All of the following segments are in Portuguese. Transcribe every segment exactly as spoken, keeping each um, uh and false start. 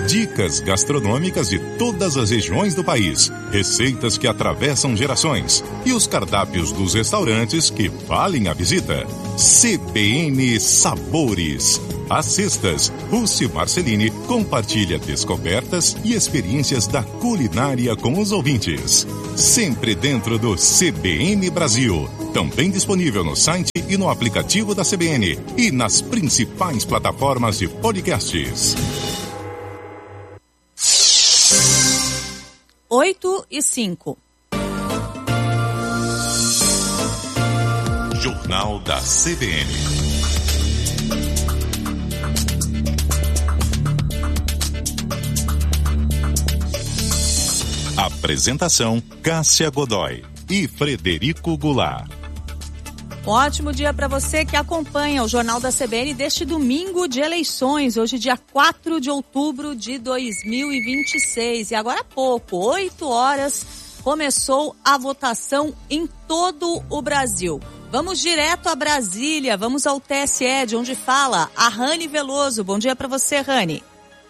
Dicas gastronômicas de todas as regiões do país, receitas que atravessam gerações e os cardápios dos restaurantes que valem a visita. C B N Sabores. Às sextas, Rússi Marcelini compartilha descobertas e experiências da culinária com os ouvintes. Sempre dentro do C B N Brasil. Também disponível no site e no aplicativo da C B N e nas principais plataformas de podcasts. oito e cinco. Jornal da C B N. Apresentação: Cássia Godoy e Frederico Goulart. Um ótimo dia para você que acompanha o Jornal da C B N deste domingo de eleições, hoje dia quatro de outubro de dois mil e vinte e seis. E agora há pouco, oito horas, começou a votação em todo o Brasil. Vamos direto a Brasília, vamos ao T S E, de onde fala a Rani Veloso. Bom dia para você, Rani.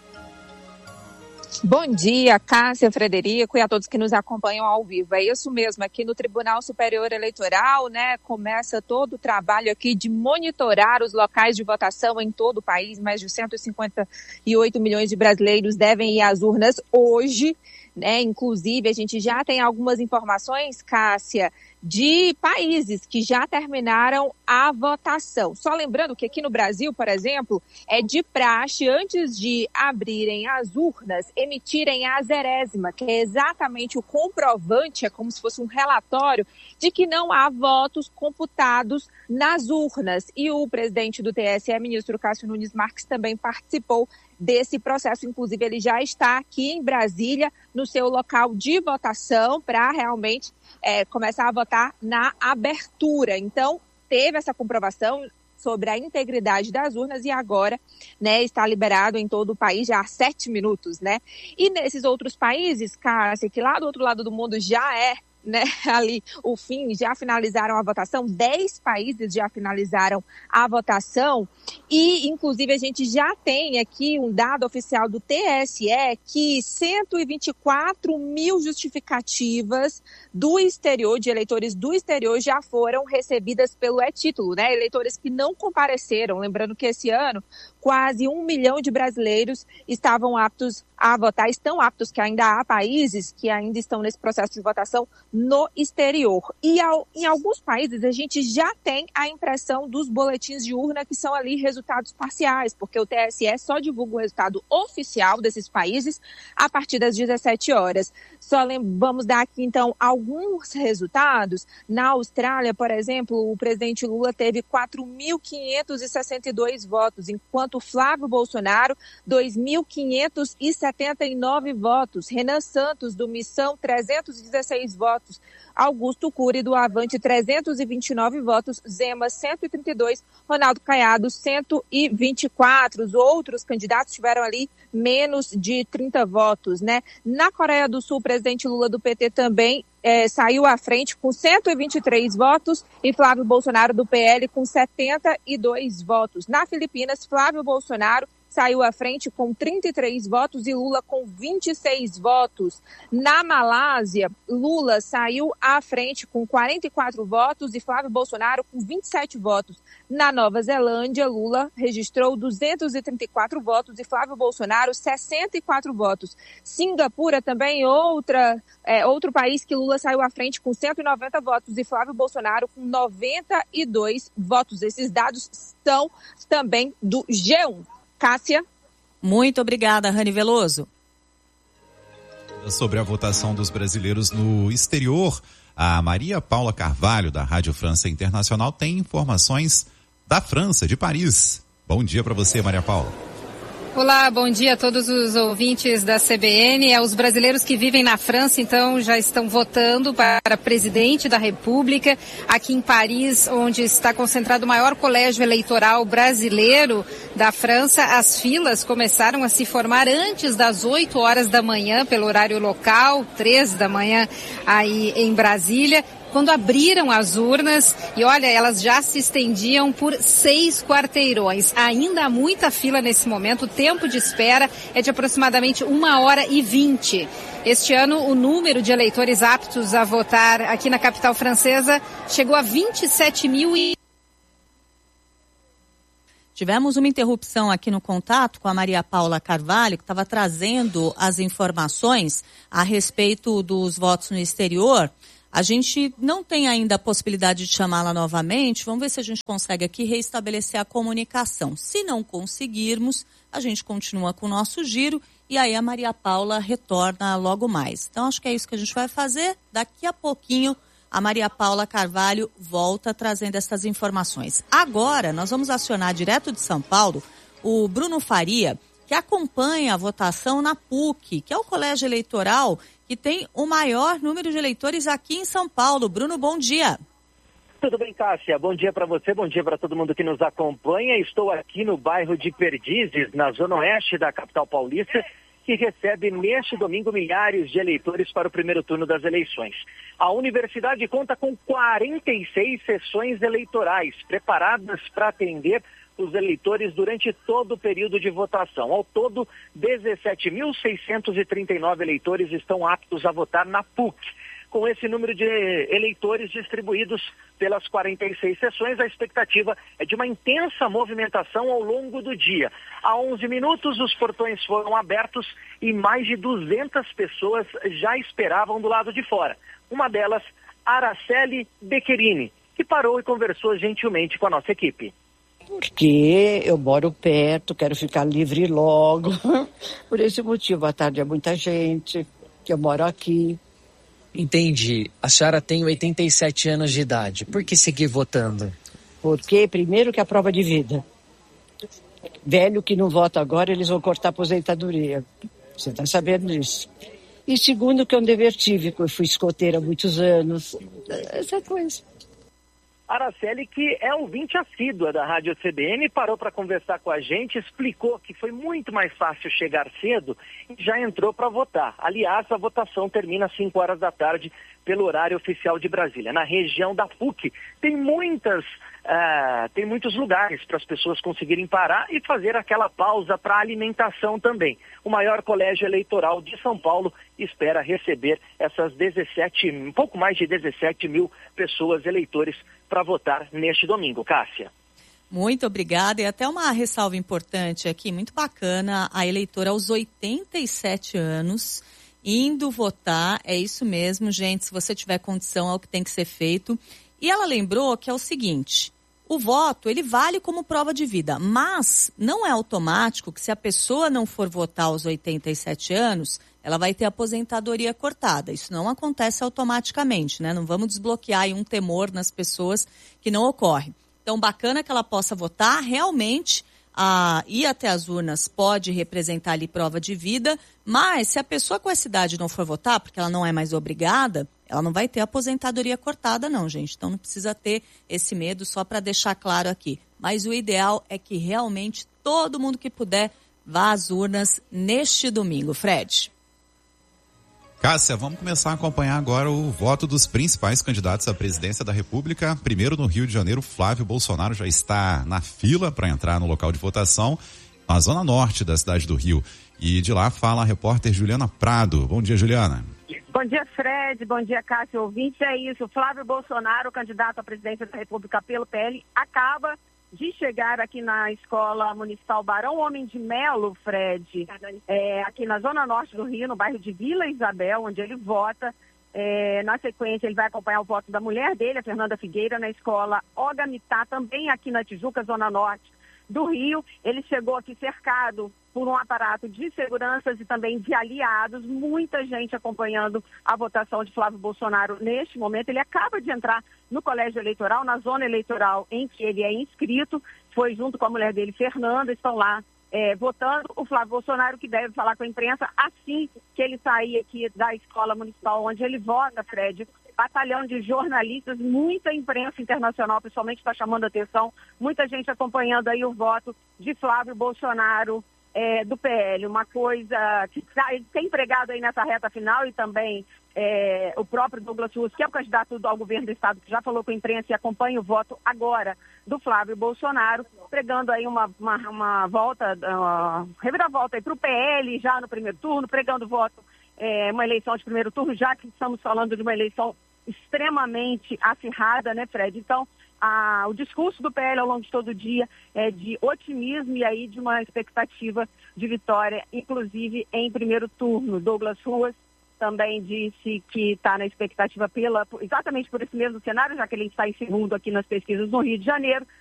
Bom dia, Cássia, Frederico e a todos que nos acompanham ao vivo. É isso mesmo, aqui no Tribunal Superior Eleitoral, né, começa todo o trabalho aqui de monitorar os locais de votação em todo o país. Mais de cento e cinquenta e oito milhões de brasileiros devem ir às urnas hoje, né? Inclusive, a gente já tem algumas informações, Cássia, de países que já terminaram a votação. Só lembrando que aqui no Brasil, por exemplo, é de praxe, antes de abrirem as urnas, emitirem a zerésima, que é exatamente o comprovante, é como se fosse um relatório de que não há votos computados nas urnas. E o presidente do T S E, ministro Cássio Nunes Marques, também participou desse processo. Inclusive, ele já está aqui em Brasília, no seu local de votação, para realmente é, começar a votar na abertura. Então, teve essa comprovação sobre a integridade das urnas e agora, né, está liberado em todo o país já há sete minutos, né? E nesses outros países, Cássia, que lá do outro lado do mundo já é, né, ali o fim, já finalizaram a votação, dez países já finalizaram a votação e, inclusive, a gente já tem aqui um dado oficial do T S E que cento e vinte e quatro mil justificativas do exterior, de eleitores do exterior, já foram recebidas pelo e-título, né, eleitores que não compareceram. Lembrando que esse ano quase um milhão de brasileiros estavam aptos a votar, estão aptos, que ainda há países que ainda estão nesse processo de votação no exterior. E ao, em alguns países a gente já tem a impressão dos boletins de urna, que são ali resultados parciais, porque o T S E só divulga o resultado oficial desses países a partir das dezessete horas. Só vamos dar aqui então alguns resultados. Na Austrália, por exemplo, o presidente Lula teve quatro mil quinhentos e sessenta e dois votos, enquanto Flávio Bolsonaro, dois mil quinhentos e setenta e nove votos. Renan Santos, do Missão, trezentos e dezesseis votos. Augusto Cury, do Avante, trezentos e vinte e nove votos. Zema, cento e trinta e dois. Ronaldo Caiado, cento e vinte e quatro. Os outros candidatos tiveram ali menos de trinta votos, né? Na Coreia do Sul, o presidente Lula, do P T, também é, saiu à frente com cento e vinte e três votos e Flávio Bolsonaro, do P L, com setenta e dois votos. Na Filipinas, Flávio Bolsonaro saiu à frente com trinta e três votos e Lula com vinte e seis votos. Na Malásia, Lula saiu à frente com quarenta e quatro votos e Flávio Bolsonaro com vinte e sete votos. Na Nova Zelândia, Lula registrou duzentos e trinta e quatro votos e Flávio Bolsonaro sessenta e quatro votos. Singapura também, outra, é, outro país que Lula saiu à frente com cento e noventa votos e Flávio Bolsonaro com noventa e dois votos. Esses dados são também do G um. Cássia. Muito obrigada, Rani Veloso. Sobre a votação dos brasileiros no exterior, a Maria Paula Carvalho, da Rádio França Internacional, tem informações da França, de Paris. Bom dia para você, Maria Paula. Olá, bom dia a todos os ouvintes da C B N. É, os brasileiros que vivem na França, então, já estão votando para presidente da República. Aqui em Paris, onde está concentrado o maior colégio eleitoral brasileiro da França, as filas começaram a se formar antes das oito horas da manhã, pelo horário local, três da manhã aí em Brasília. quando abriram as urnas e olha, elas já se estendiam por seis quarteirões. Ainda há muita fila nesse momento, o tempo de espera é de aproximadamente uma hora e vinte. Este ano, o número de eleitores aptos a votar aqui na capital francesa chegou a vinte e sete mil e... Tivemos uma interrupção aqui no contato com a Maria Paula Carvalho, que estava trazendo as informações a respeito dos votos no exterior. A gente não tem ainda a possibilidade de chamá-la novamente. Vamos ver se a gente consegue aqui reestabelecer a comunicação. Se não conseguirmos, a gente continua com o nosso giro e aí a Maria Paula retorna logo mais. Então, acho que é isso que a gente vai fazer. Daqui a pouquinho, a Maria Paula Carvalho volta trazendo essas informações. Agora, nós vamos acionar direto de São Paulo o Bruno Faria, que acompanha a votação na P U C, que é o colégio eleitoral que tem o maior número de eleitores aqui em São Paulo. Bruno, bom dia. Tudo bem, Cássia? Bom dia para você, bom dia para todo mundo que nos acompanha. Estou aqui no bairro de Perdizes, na zona oeste da capital paulista, que recebe neste domingo milhares de eleitores para o primeiro turno das eleições. A universidade conta com quarenta e seis sessões eleitorais preparadas para atender os eleitores durante todo o período de votação. Ao todo, dezessete mil seiscentos e trinta e nove eleitores estão aptos a votar na P U C. Com esse número de eleitores distribuídos pelas quarenta e seis sessões, a expectativa é de uma intensa movimentação ao longo do dia. Há onze minutos, os portões foram abertos e mais de duzentas pessoas já esperavam do lado de fora. Uma delas, Araceli Beccherini, que parou e conversou gentilmente com a nossa equipe. Porque eu moro perto, quero ficar livre logo. Por esse motivo, à tarde é muita gente, que eu moro aqui. Entendi. A senhora tem oitenta e sete anos de idade. Por que seguir votando? Porque, primeiro, que é a prova de vida. Velho que não vota agora, eles vão cortar a aposentadoria. Você está sabendo disso. E segundo, que é um dever cívico. Eu fui escoteira há muitos anos. Essa coisa. Araceli, que é ouvinte assídua da Rádio C B N, parou para conversar com a gente, explicou que foi muito mais fácil chegar cedo e já entrou para votar. Aliás, a votação termina às cinco horas da tarde pelo horário oficial de Brasília. Na região da P U C tem muitas, uh, tem muitos lugares para as pessoas conseguirem parar e fazer aquela pausa para alimentação também. O maior colégio eleitoral de São Paulo espera receber essas dezessete, um pouco mais de dezessete mil pessoas, eleitores, para votar neste domingo. Cássia. Muito obrigada. E até uma ressalva importante aqui, muito bacana, a eleitora aos oitenta e sete anos, indo votar, é isso mesmo, gente, se você tiver condição é o que tem que ser feito. E ela lembrou que é o seguinte, o voto, ele vale como prova de vida, mas não é automático que se a pessoa não for votar aos oitenta e sete anos, ela vai ter aposentadoria cortada. Isso não acontece automaticamente, né? Não vamos desbloquear aí um temor nas pessoas que não ocorre. Então, bacana que ela possa votar, realmente, a ir até as urnas pode representar ali prova de vida, mas se a pessoa com essa idade não for votar, porque ela não é mais obrigada, ela não vai ter aposentadoria cortada não, gente. Então, não precisa ter esse medo, só para deixar claro aqui. Mas o ideal é que realmente todo mundo que puder vá às urnas neste domingo. Fred. Cássia, vamos começar a acompanhar agora o voto dos principais candidatos à presidência da República. Primeiro, no Rio de Janeiro, Flávio Bolsonaro já está na fila para entrar no local de votação, na zona norte da cidade do Rio. E de lá fala a repórter Juliana Prado. Bom dia, Juliana. Bom dia, Fred. Bom dia, Cássia. Ouvinte, é isso. Flávio Bolsonaro, candidato à presidência da República pelo P L, acaba de chegar aqui na Escola Municipal Barão Homem de Melo, Fred, é, aqui na Zona Norte do Rio, no bairro de Vila Isabel, onde ele vota. É, na sequência, ele vai acompanhar o voto da mulher dele, a Fernanda Figueira, na Escola Ogamitá, também aqui na Tijuca, Zona Norte do Rio. Ele chegou aqui cercado por um aparato de seguranças e também de aliados, muita gente acompanhando a votação de Flávio Bolsonaro neste momento. Ele acaba de entrar no colégio eleitoral, na zona eleitoral em que ele é inscrito, foi junto com a mulher dele, Fernanda, estão lá é, votando. O Flávio Bolsonaro, que deve falar com a imprensa assim que ele sair aqui da escola municipal onde ele vota, Fred. Batalhão de jornalistas, muita imprensa internacional, pessoalmente está chamando a atenção, muita gente acompanhando aí o voto de Flávio Bolsonaro é, do P L, uma coisa que tem empregado aí nessa reta final, e também é, o próprio Douglas Ruas, que é o candidato ao governo do estado, que já falou com a imprensa e acompanha o voto agora do Flávio Bolsonaro, pregando aí uma, uma, uma volta, uh, reviravolta aí para o P L já no primeiro turno, pregando voto, é, uma eleição de primeiro turno, já que estamos falando de uma eleição extremamente acirrada, né, Fred? Então, a, o discurso do P L ao longo de todo o dia é de otimismo e aí de uma expectativa de vitória, inclusive em primeiro turno. Douglas Ruas também disse que está na expectativa pela, exatamente por esse mesmo cenário, já que ele está em segundo aqui nas pesquisas no Rio de Janeiro,